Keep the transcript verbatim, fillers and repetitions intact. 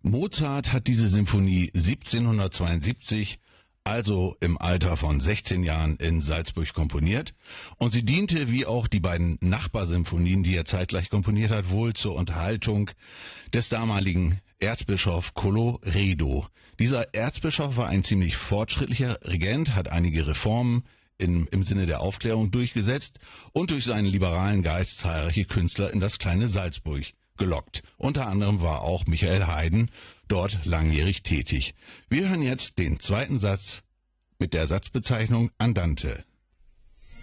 Mozart hat diese Symphonie siebzehnhundertzweiundsiebzig, also im Alter von sechzehn Jahren, in Salzburg komponiert, und sie diente, wie auch die beiden Nachbarsymphonien, die er zeitgleich komponiert hat, wohl zur Unterhaltung des damaligen Erzbischof Colloredo. Dieser Erzbischof war ein ziemlich fortschrittlicher Regent, hat einige Reformen in, im Sinne der Aufklärung durchgesetzt und durch seinen liberalen Geist zahlreiche Künstler in das kleine Salzburg gelockt. Unter anderem war auch Michael Haydn dort langjährig tätig. Wir hören jetzt den zweiten Satz mit der Satzbezeichnung Andante.